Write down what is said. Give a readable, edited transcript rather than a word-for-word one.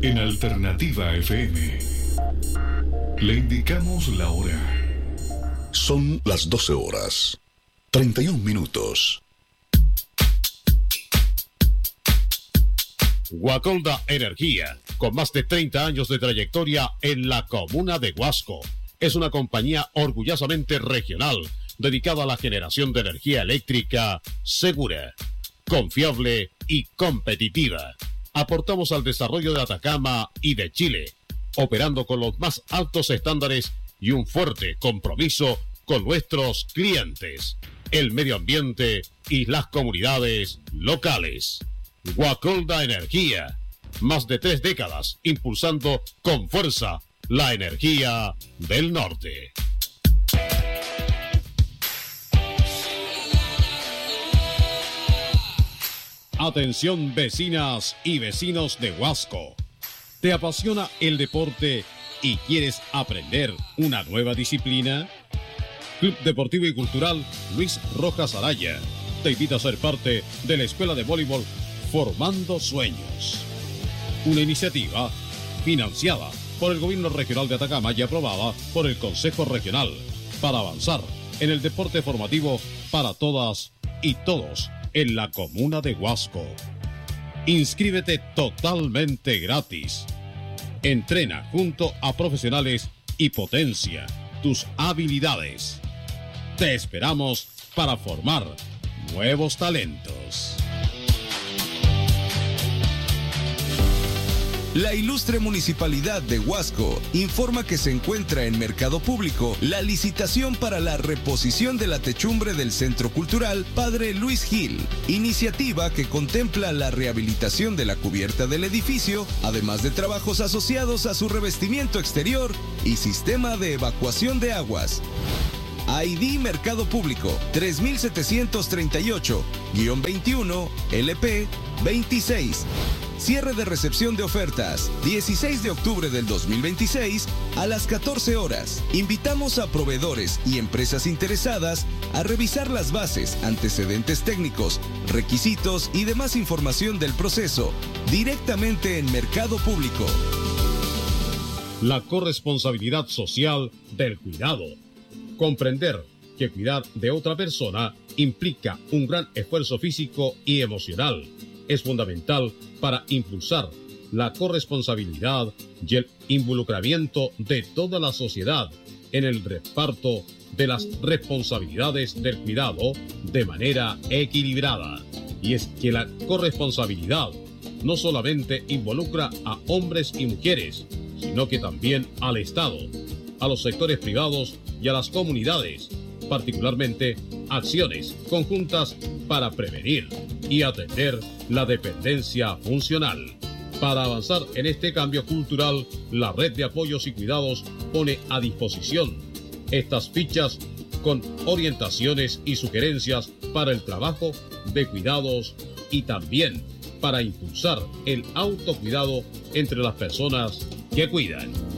En Alternativa FM le indicamos la hora. Son las 12 horas, 31 minutos. Guacolda Energía, con más de 30 años de trayectoria en la comuna de Huasco, es una compañía orgullosamente regional dedicada a la generación de energía eléctrica segura, confiable y competitiva. Aportamos al desarrollo de Atacama y de Chile, operando con los más altos estándares y un fuerte compromiso con nuestros clientes, el medio ambiente y las comunidades locales. Guacolda Energía, más de 3 décadas impulsando con fuerza la energía del norte. Atención vecinas y vecinos de Huasco. ¿Te apasiona el deporte y quieres aprender una nueva disciplina? Club Deportivo y Cultural Luis Rojas Araya te invita a ser parte de la Escuela de Voleibol Formando Sueños. Una iniciativa financiada por el Gobierno Regional de Atacama y aprobada por el Consejo Regional para avanzar en el deporte formativo para todas y todos en la comuna de Huasco. Inscríbete totalmente gratis. Entrena junto a profesionales y potencia tus habilidades. Te esperamos para formar nuevos talentos. La ilustre Municipalidad de Huasco informa que se encuentra en mercado público la licitación para la reposición de la techumbre del Centro Cultural Padre Luis Gil, iniciativa que contempla la rehabilitación de la cubierta del edificio, además de trabajos asociados a su revestimiento exterior y sistema de evacuación de aguas. ID Mercado Público 3738-21 LP 26. Cierre de recepción de ofertas 16 de octubre del 2026 a las 14 horas. Invitamos a proveedores y empresas interesadas a revisar las bases, antecedentes técnicos, requisitos y demás información del proceso directamente en Mercado Público. La corresponsabilidad social del cuidado. Comprender que cuidar de otra persona implica un gran esfuerzo físico y emocional. Es fundamental para impulsar la corresponsabilidad y el involucramiento de toda la sociedad en el reparto de las responsabilidades del cuidado de manera equilibrada. Y es que la corresponsabilidad no solamente involucra a hombres y mujeres, sino que también al Estado, a los sectores privados y a las comunidades, particularmente acciones conjuntas para prevenir y atender la dependencia funcional. Para avanzar en este cambio cultural, la Red de Apoyos y Cuidados pone a disposición estas fichas con orientaciones y sugerencias para el trabajo de cuidados y también para impulsar el autocuidado entre las personas que cuidan.